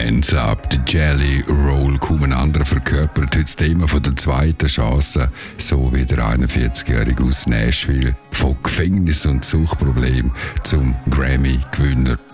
Hands Up, the Jelly Roll, kaum ein anderer verkörpert heute das Thema von der zweiten Chance, so wie der 41-Jährige aus Nashville, von Gefängnis und Suchtproblem zum Grammy-Gewinner.